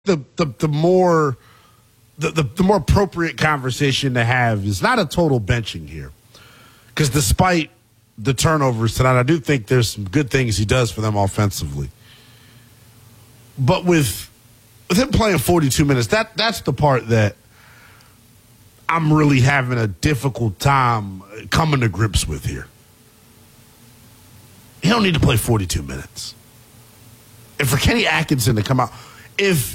the more appropriate conversation to have is not a total benching here, because despite the turnovers tonight, I do think there's some good things he does for them offensively. But with him playing 42 minutes, that's the part that I'm really having a difficult time coming to grips with here. He don't need to play 42 minutes. And for Kenny Atkinson to come out, if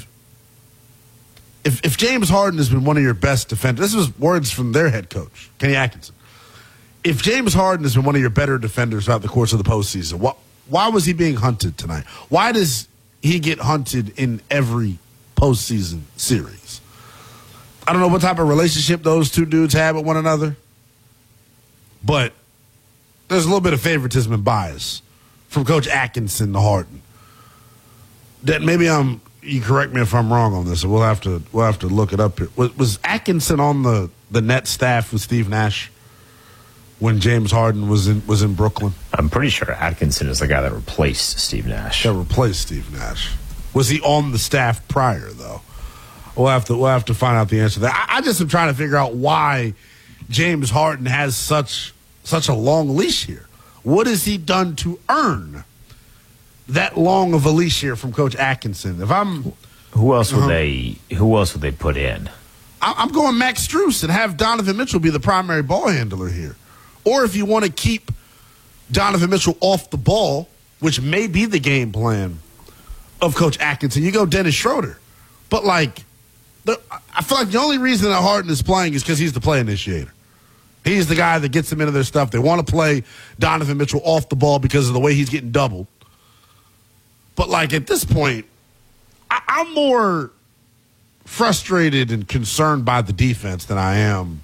James Harden has been one of your best defenders, this was words from their head coach, Kenny Atkinson. If James Harden has been one of your better defenders throughout the course of the postseason, why was he being hunted tonight? Why does he get hunted in every postseason series? I don't know what type of relationship those two dudes have with one another, but there's a little bit of favoritism and bias from Coach Atkinson to Harden. That maybe you correct me if I'm wrong on this, and we'll have to look it up here. Was Atkinson on the net staff with Steve Nash when James Harden was in Brooklyn? I'm pretty sure Atkinson is the guy that replaced Steve Nash. That replaced Steve Nash. Was he on the staff prior, though? We'll have to find out the answer to that. I just am trying to figure out why James Harden has such a long leash here. What has he done to earn that long of a leash here from Coach Atkinson? Who else would they put in? I'm going Max Strus and have Donovan Mitchell be the primary ball handler here. Or if you want to keep Donovan Mitchell off the ball, which may be the game plan of Coach Atkinson, you go Dennis Schroeder. But I feel like the only reason that Harden is playing is because he's the play initiator. He's the guy that gets them into their stuff. They want to play Donovan Mitchell off the ball because of the way he's getting doubled. But at this point, I'm more frustrated and concerned by the defense than I am,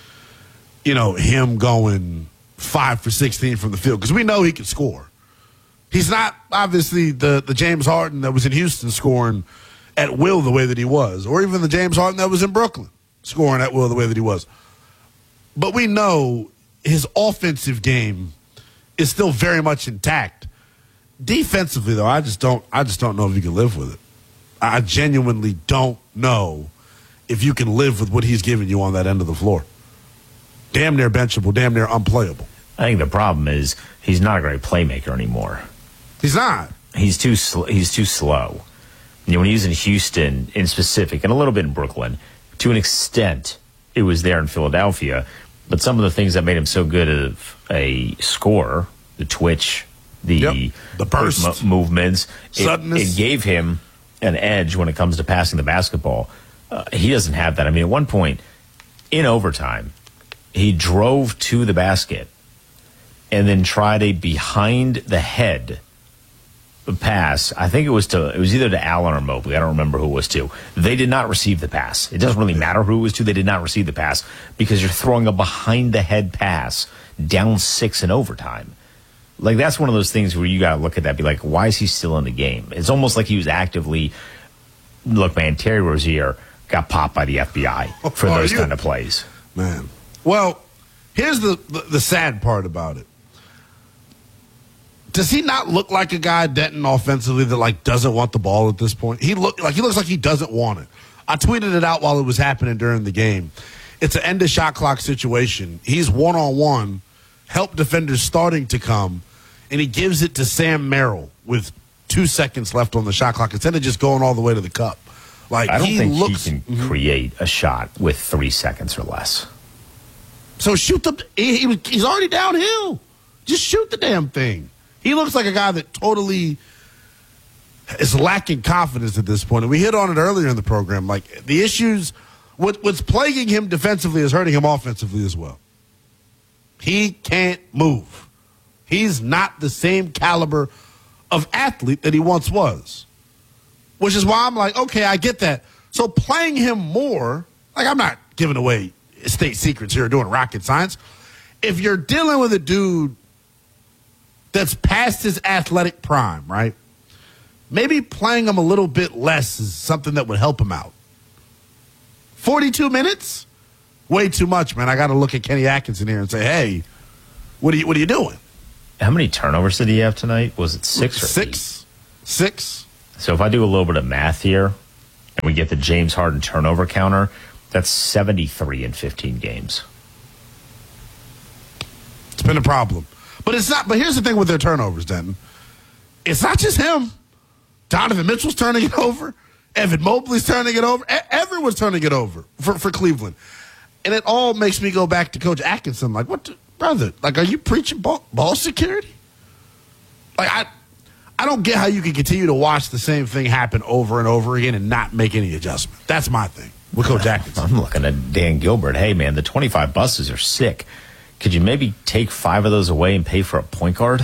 him going 5 for 16 from the field, because we know he can score. He's not obviously the James Harden that was in Houston scoring at will the way that he was, or even the James Harden that was in Brooklyn scoring at will the way that he was. But we know his offensive game is still very much intact. Defensively, though, I just don't know if you can live with it. I genuinely don't know if you can live with what he's giving you on that end of the floor. Damn near benchable, damn near unplayable. I think the problem is he's not a great playmaker anymore. He's not. He's too slow. When he was in Houston in specific, and a little bit in Brooklyn, to an extent, it was there in Philadelphia. But some of the things that made him so good of a scorer, the twitch, the burst movements, suddenness, it gave him an edge when it comes to passing the basketball. He doesn't have that. I mean, at one point in overtime, he drove to the basket and then tried a behind the head pass. I think it was either to Allen or Mobley. I don't remember who it was to. They did not receive the pass. It doesn't really matter who it was to. They did not receive the pass because you're throwing a behind the head pass down 6 in overtime. That's one of those things where you got to look at that and be like, why is he still in the game? It's almost like he was actively, look, man, Terry Rozier got popped by the FBI for those kind of plays. Man. Well, here's the sad part about it. Does he not look like a guy, Denton, offensively that doesn't want the ball at this point? He looks like he doesn't want it. I tweeted it out while it was happening during the game. It's an end of shot clock situation. He's one-on-one, help defenders starting to come, and he gives it to Sam Merrill with 2 seconds left on the shot clock instead of just going all the way to the cup. I don't think he can create a shot with 3 seconds or less. So shoot he's already downhill. Just shoot the damn thing. He looks like a guy that totally is lacking confidence at this point. And we hit on it earlier in the program. The issues, what's plaguing him defensively is hurting him offensively as well. He can't move. He's not the same caliber of athlete that he once was. Which is why I'm like, okay, I get that. So playing him more, I'm not giving away state secrets here or doing rocket science. If you're dealing with a dude that's past his athletic prime, right? Maybe playing him a little bit less is something that would help him out. 42 minutes? Way too much, man. I got to look at Kenny Atkinson here and say, hey, what are you doing? How many turnovers did he have tonight? Was it 6 or 6? 6. So if I do a little bit of math here, and we get the James Harden turnover counter, that's 73 in 15 games. It's been a problem. But it's not. But here's the thing with their turnovers, Denton. It's not just him. Donovan Mitchell's turning it over. Evan Mobley's turning it over. Everyone's turning it over for Cleveland. And it all makes me go back to Coach Atkinson. Like, brother? Like, are you preaching ball security? Like, I don't get how you can continue to watch the same thing happen over and over again and not make any adjustment. That's my thing with Coach Atkinson. I'm looking at Dan Gilbert. Hey, man, the 25 buses are sick. Could you maybe take 5 of those away and pay for a point guard?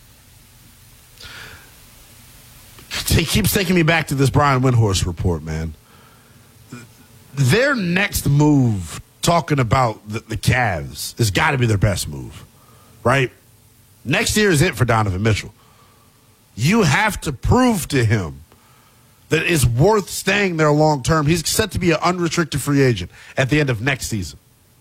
He keeps taking me back to this Brian Windhorst report, man. Their next move, talking about the Cavs, has got to be their best move, right? Next year is it for Donovan Mitchell. You have to prove to him that it's worth staying there long term. He's set to be an unrestricted free agent at the end of next season.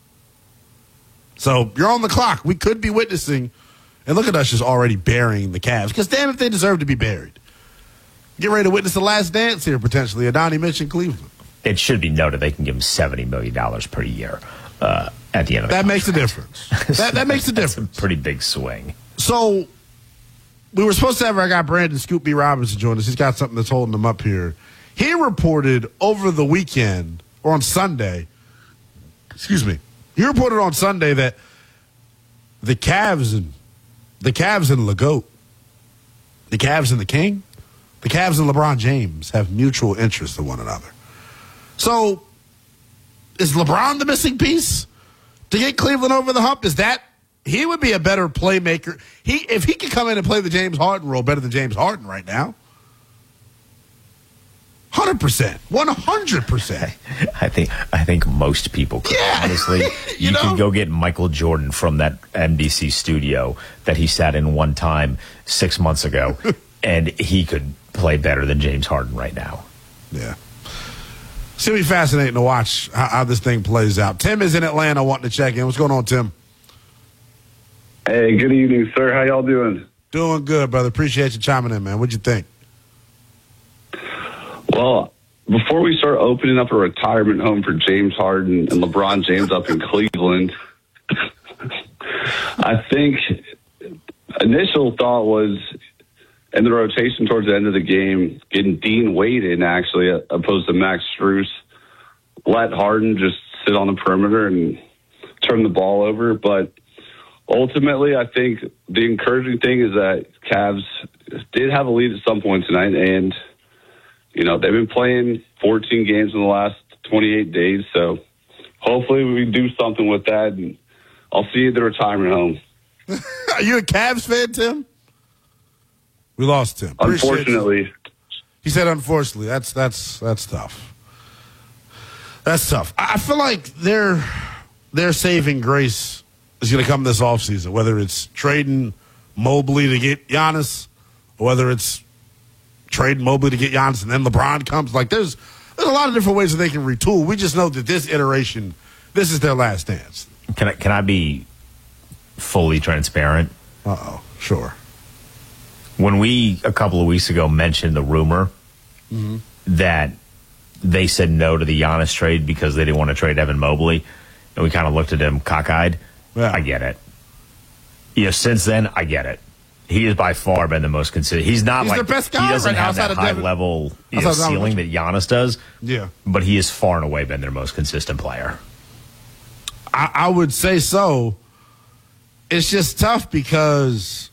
So you're on the clock. We could be witnessing, and look at us just already burying the Cavs, because damn if they deserve to be buried. Get ready to witness the last dance here, potentially, a Donnie Mitch in Cleveland. It should be noted they can give him $70 million per year at the end of the That makes a difference. That makes a difference. That's a pretty big swing. So we were supposed to have our guy Brandon Scoop B. Robinson join us. He's got something that's holding him up here. He reported over the weekend, or on Sunday, he reported on Sunday that the Cavs and LeGoat, the Cavs and the King, the Cavs and LeBron James have mutual interest in one another. So is LeBron the missing piece to get Cleveland over the hump? He would be a better playmaker. If he could come in and play the James Harden role better than James Harden right now, 100%, 100%. I think most people could. Yeah. Honestly, you can go get Michael Jordan from that NBC studio that he sat in one time 6 months ago, and he could play better than James Harden right now. Yeah. It's going to be fascinating to watch how this thing plays out. Tim is in Atlanta wanting to check in. What's going on, Tim? Hey, good evening, sir. How y'all doing? Doing good, brother. Appreciate you chiming in, man. What'd you think? Well, before we start opening up a retirement home for James Harden and LeBron James up in Cleveland, I think initial thought was in the rotation towards the end of the game, getting Dean Wade in, actually, opposed to Max Strus. Let Harden just sit on the perimeter and turn the ball over. But ultimately, I think the encouraging thing is that Cavs did have a lead at some point tonight, and you know, they've been playing 14 games in the last 28 days, so hopefully we do something with that, and I'll see you at the retirement home. Are you a Cavs fan, Tim? We lost Tim. Unfortunately. He said unfortunately. That's tough. That's tough. I feel like their saving grace is going to come this offseason, whether it's trading Mobley to get Giannis, or whether it's trading Mobley to get Giannis and then LeBron comes. Like, there's a lot of different ways that they can retool. We just know that this iteration, this is their last dance. Can I be fully transparent? Sure. When we, a couple of weeks ago, mentioned the rumor that they said no to the Giannis trade because they didn't want to trade Evan Mobley, and we kind of looked at him cockeyed, I get it. Since then, I get it. He has by far been the most consistent. He's not He's like the best guy he doesn't right have now, that high level ceiling that Giannis does. Yeah, but he has far and away been their most consistent player. I would say so. It's just tough because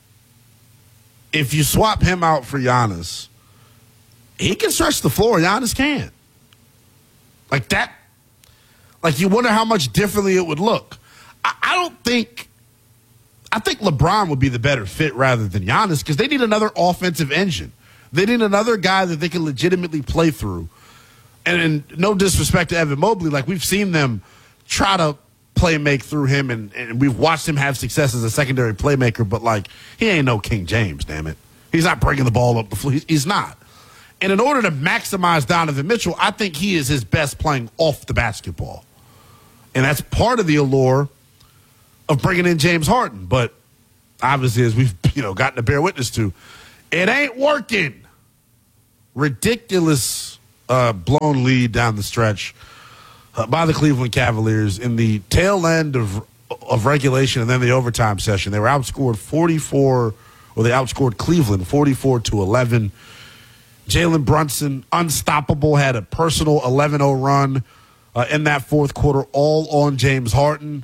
if you swap him out for Giannis, he can stretch the floor. Giannis can't. Like that. Like, you wonder how much differently it would look. I think LeBron would be the better fit rather than Giannis because they need another offensive engine. They need another guy that they can legitimately play through. And no disrespect to Evan Mobley, like, we've seen them try to play make through him, and we've watched him have success as a secondary playmaker, but, like, he ain't no King James, damn it. He's not bringing the ball up the floor. He's not. And in order to maximize Donovan Mitchell, I think he is his best playing off the basketball. And that's part of the allure of bringing in James Harden. But obviously, as we've gotten to bear witness to, it ain't working. Ridiculous blown lead down the stretch by the Cleveland Cavaliers in the tail end of regulation and then the overtime session. They were outscored they outscored Cleveland 44-11. Jalen Brunson, unstoppable, had a personal 11-0 run in that fourth quarter, all on James Harden.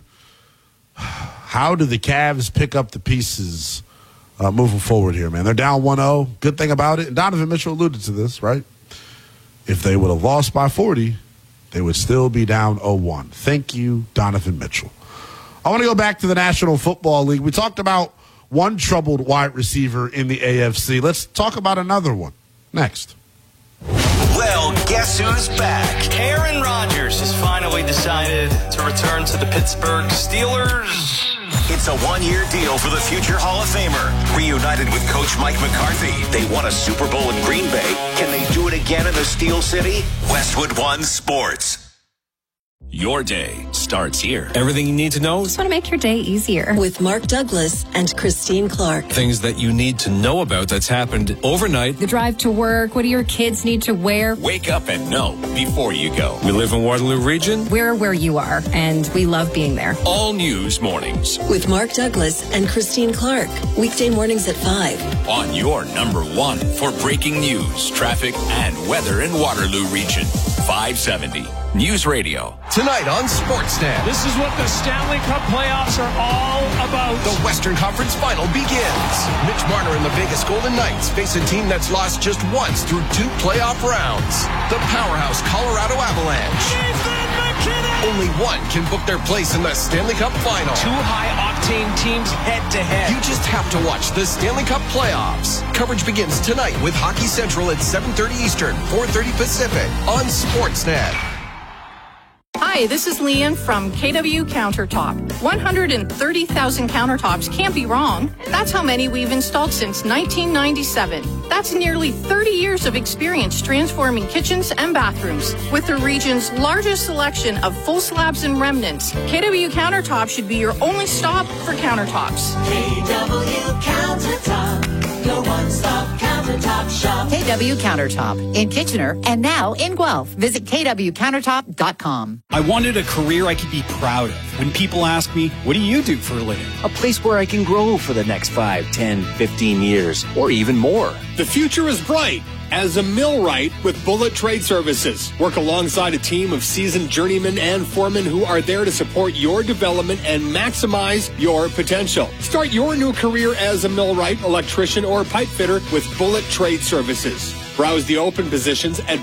How do the Cavs pick up the pieces moving forward here, man? They're down 1-0. Good thing about it, and Donovan Mitchell alluded to this, right? If they would have lost by 40, they would still be down 0-1. Thank you, Donovan Mitchell. I want to go back to the National Football League. We talked about one troubled wide receiver in the AFC. Let's talk about another one next. Well, guess who's back? Aaron Rodgers has finally decided to return to the Pittsburgh Steelers. It's a one-year deal for the future Hall of Famer. Reunited with Coach Mike McCarthy, they won a Super Bowl in Green Bay. Can they do it again in the Steel City? Westwood One Sports. Your day starts here. Everything you need to know. Just want to make your day easier. With Mark Douglas and Christine Clark. Things that you need to know about that's happened overnight. The drive to work. What do your kids need to wear? Wake up and know before you go. We live in Waterloo Region. We're where you are, and we love being there. All news mornings. With Mark Douglas and Christine Clark. Weekday mornings at 5. On your number one for breaking news, traffic, and weather in Waterloo Region. 570 News Radio. Tonight on Sportsnet. This is what the Stanley Cup playoffs are all about. The Western Conference Final begins. Mitch Marner and the Vegas Golden Knights face a team that's lost just once through 2 playoff rounds. The powerhouse Colorado Avalanche. Nathan MacKinnon! Only one can book their place in the Stanley Cup Final. 2 high-octane teams head-to-head. You just have to watch the Stanley Cup playoffs. Coverage begins tonight with Hockey Central at 7:30 Eastern, 4:30 Pacific on Sportsnet. Hi, this is Leanne from KW Countertop. 130,000 countertops can't be wrong. That's how many we've installed since 1997. That's nearly 30 years of experience transforming kitchens and bathrooms. With the region's largest selection of full slabs and remnants, KW Countertop should be your only stop for countertops. KW Countertop, your one-stop countertop shop. KW Countertop in Kitchener and now in Guelph. Visit kwcountertop.com. I wanted a career I could be proud of. When people ask me, what do you do for a living? A place where I can grow for the next 5, 10, 15 years, or even more. The future is bright as a millwright with Bullet Trade Services. Work alongside a team of seasoned journeymen and foremen who are there to support your development and maximize your potential. Start your new career as a millwright, electrician, or pipe fitter with Bullet Trade Services. Browse the open positions at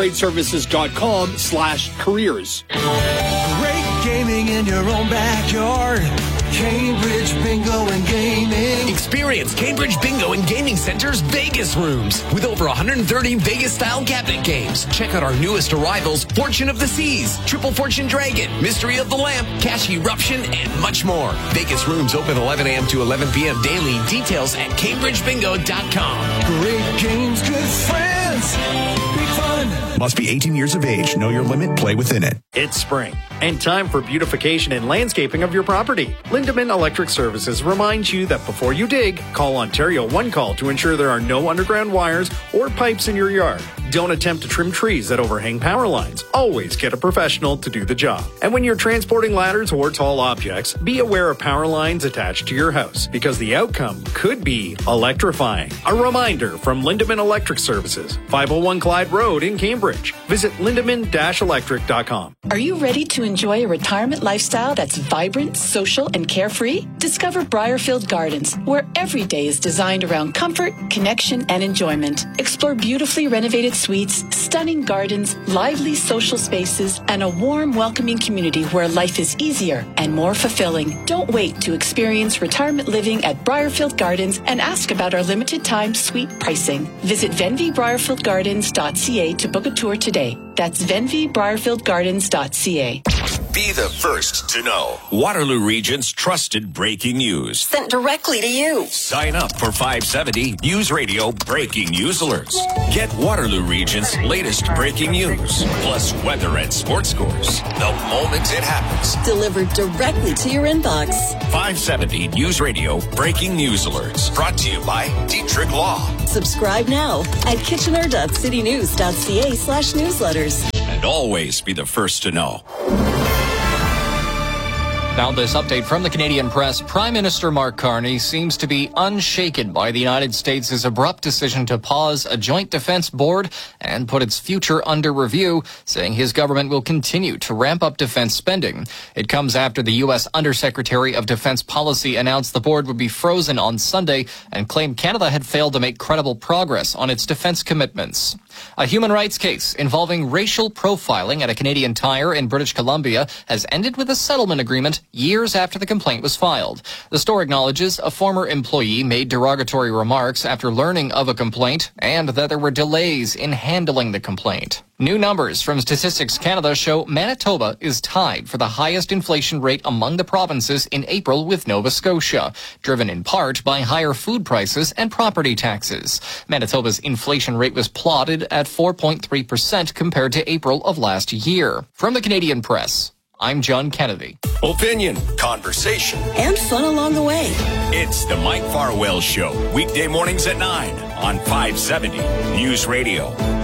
bullettradeservices.com/careers. Great gaming in your own backyard. Cambridge Bingo and Gaming. Experience Cambridge Bingo and Gaming Center's Vegas rooms with over 130 Vegas-style cabinet games. Check out our newest arrivals, Fortune of the Seas, Triple Fortune Dragon, Mystery of the Lamp, Cash Eruption, and much more. Vegas rooms open 11 a.m. to 11 p.m. daily. Details at CambridgeBingo.com. Great games, good friends, big fun. Must be 18 years of age. Know your limit. Play within it. It's spring and time for beautification and landscaping of your property. Lindemann Electric Services reminds you that before you dig, call Ontario One Call to ensure there are no underground wires or pipes in your yard. Don't attempt to trim trees that overhang power lines. Always get a professional to do the job. And when you're transporting ladders or tall objects, be aware of power lines attached to your house because the outcome could be electrifying. A reminder from Lindemann Electric Services, 501 Clyde Road in Cambridge. Visit lindemann-electric.com. Are you ready to enjoy a retirement lifestyle that's vibrant, social, and carefree? Discover Briarfield Gardens, where every day is designed around comfort, connection, and enjoyment. Explore beautifully renovated suites, stunning gardens, lively social spaces, and a warm, welcoming community where life is easier and more fulfilling. Don't wait to experience retirement living at Briarfield Gardens and ask about our limited time suite pricing. Visit venvibriarfieldgardens.ca to book a tour today. That's venvibriarfieldgardens.ca. Be the first to know. Waterloo Region's trusted breaking news. Sent directly to you. Sign up for 570 News Radio Breaking News Alerts. Get Waterloo Region's latest breaking news, plus weather and sports scores the moment it happens. Delivered directly to your inbox. 570 News Radio Breaking News Alerts. Brought to you by Dietrich Law. Subscribe now at kitchener.citynews.ca/newsletters. And always be the first to know. Now, this update from the Canadian Press. Prime Minister Mark Carney seems to be unshaken by the United States' abrupt decision to pause a joint defense board and put its future under review, saying his government will continue to ramp up defense spending. It comes after the U.S. Undersecretary of Defense Policy announced the board would be frozen on Sunday and claimed Canada had failed to make credible progress on its defense commitments. A human rights case involving racial profiling at a Canadian tire in British Columbia has ended with a settlement agreement years after the complaint was filed. The store acknowledges a former employee made derogatory remarks after learning of a complaint and that there were delays in handling the complaint. New numbers from Statistics Canada show Manitoba is tied for the highest inflation rate among the provinces in April with Nova Scotia, driven in part by higher food prices and property taxes. Manitoba's inflation rate was plotted at 4.3% compared to April of last year. From the Canadian Press, I'm John Kennedy. Opinion, conversation, and fun along the way. It's the Mike Farwell Show, weekday mornings at 9 on 570 News Radio.